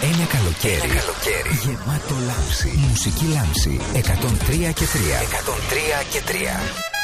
Ένα καλοκαίρι γεμάτο λάμψη. Μουσική λάμψη 103 και 3. 103 και 3.